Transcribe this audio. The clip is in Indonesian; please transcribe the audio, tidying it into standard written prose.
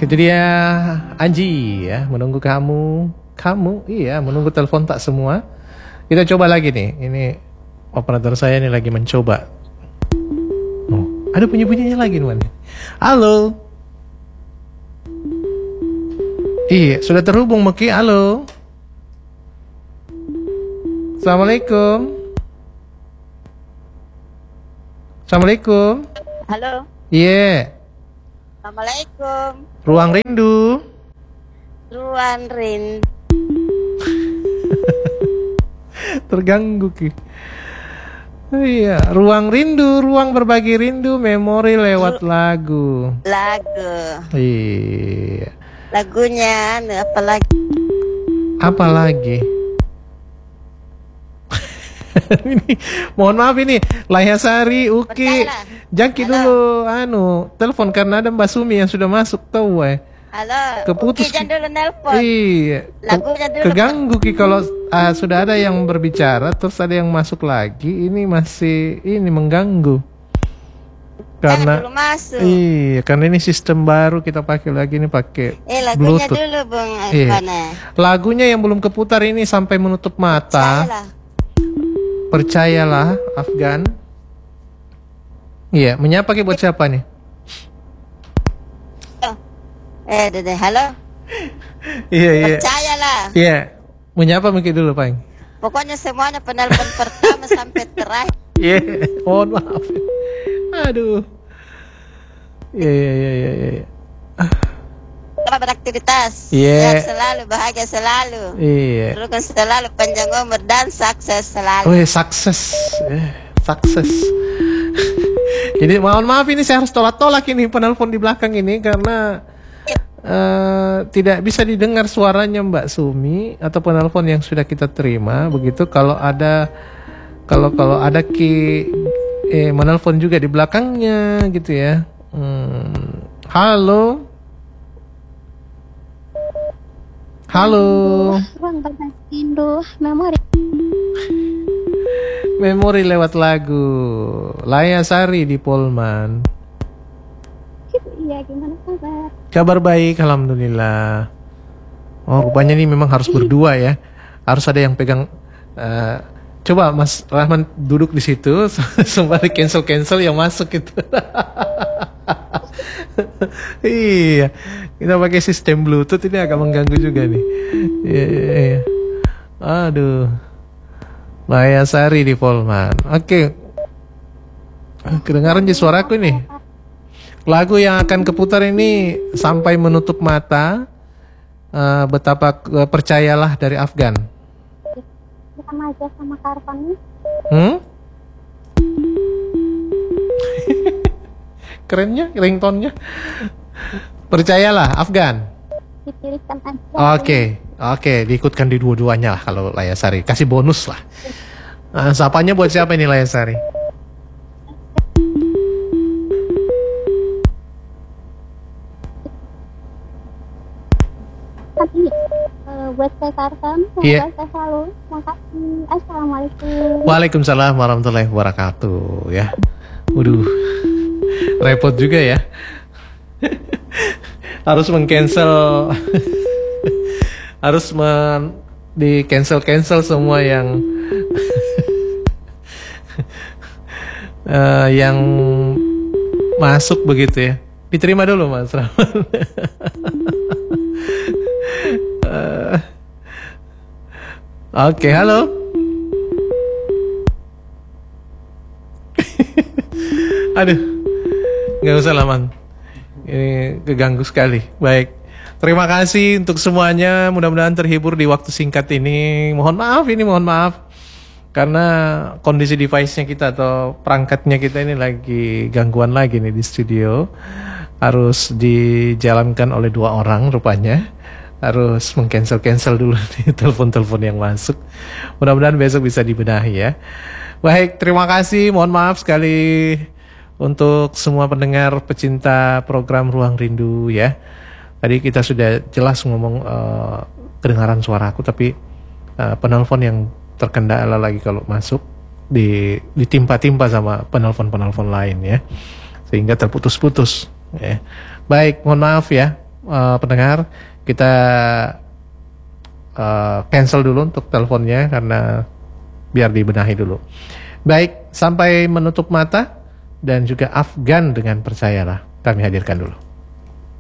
itu dia Anji ya, menunggu kamu iya menunggu telepon tak semua. Kita coba lagi nih, ini operator saya nih lagi mencoba. Oh, ada bunyi-bunyinya lagi nih. Halo. Iya, sudah terhubung Meki. Halo. Assalamualaikum. Assalamualaikum. Halo. Iya. Assalamualaikum. Ruang rindu. Ruang rindu. Terganggu Ki. Iya, ruang rindu, ruang berbagi rindu, memori lewat lagu. Lagu. Iya. Lagunya apa lagi? Apa lagi? Ini, mohon maaf ini Layasari, Uki, Jaki dulu telepon karena ada Mbak Sumi yang sudah masuk tahu Halo. Keputus. Uki jangan dulu nelpon. Iya. Lagunya dulu. Keganggu Ki kalau sudah ada yang berbicara terus ada yang masuk lagi, ini masih mengganggu. Karena belum masuk. Iya, karena ini sistem baru kita pakai lagi ini pakai lagunya Bluetooth. Dulu Bung Iya. Lagunya yang belum keputar ini sampai menutup mata. Percayalah Afgan. Iya, menyapa Ki buat siapa nih? Dede, halo. Iya. Percayalah. Iya, menyapa mungkin dulu Pak. Pokoknya semuanya penelpon pertama sampai terakhir. Iya, mohon maaf. Aduh. Iya. Selamat beraktivitas. Sehat selalu, bahagia selalu. Iya. Teruskan selalu, panjang umur dan sukses selalu. Sukses. Sukses. Jadi mohon maaf ini saya harus tolak ini penelpon di belakang ini karena tidak bisa didengar suaranya Mbak Sumi atau penelpon yang sudah kita terima. Begitu kalau ada Ki menelpon juga di belakangnya gitu ya. Halo. Ruang berbagi rindu, memori lewat lagu Layasari di Polman. Iya, gimana kabar? Kabar baik, alhamdulillah. Oh, rupanya ini memang harus berdua ya. Harus ada yang pegang. Coba Mas Rahman duduk di situ, sembari cancel yang masuk itu. Iya, kita pakai sistem Bluetooth ini agak mengganggu juga nih. Iya. Aduh, Layasari di Polman. Oke. Kedengaran di suaraku nih. Lagu yang akan keputar ini Sampai Menutup Mata, Betapa Percayalah dari Afgan. Sama aja sama Karvan. Kerennya, ringtone-nya. Percayalah Afgan. Dipilihkan aja. Oke, diikutkan di dua-duanya lah kalau Layasari. Kasih bonus lah. Sapanya buat siapa ini Layasari? Buat saya Karvan, semoga saya selalu. Makasih. Assalamualaikum. Waalaikumsalam warahmatullahi wabarakatuh ya. Waduh, repot juga ya. Harus meng-cancel harus di cancel semua yang yang masuk begitu ya. Diterima dulu Mas Rahman. Oke, halo. Aduh, nggak usah lah Man. Ini keganggu sekali. Baik, terima kasih untuk semuanya. Mudah-mudahan terhibur di waktu singkat ini. Mohon maaf karena kondisi device-nya kita atau perangkatnya kita ini lagi gangguan lagi nih di studio. Harus dijalankan oleh 2 orang rupanya. Harus meng-cancel dulu nih telepon-telepon yang masuk. Mudah-mudahan besok bisa dibenahi ya. Baik, terima kasih. Mohon maaf sekali untuk semua pendengar pecinta program Ruang Rindu ya. Tadi kita sudah jelas ngomong kedengaran suaraku, tapi penelpon yang terkendala lagi kalau masuk ditimpa-timpa sama penelpon lain ya. Sehingga terputus-putus ya. Baik, mohon maaf ya. pendengar, kita cancel dulu untuk teleponnya karena biar dibenahi dulu. Baik, sampai menutup mata dan juga Afgan dengan percayalah kami hadirkan dulu.